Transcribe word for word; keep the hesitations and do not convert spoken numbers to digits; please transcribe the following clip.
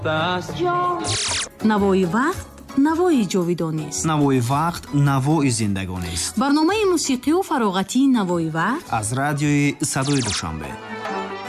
навои вақт навои ҷовидонист. навои вақт навои зиндагонист. барномаи мусиқию фароғатии навои вақт аз радиои Садои Душанбе.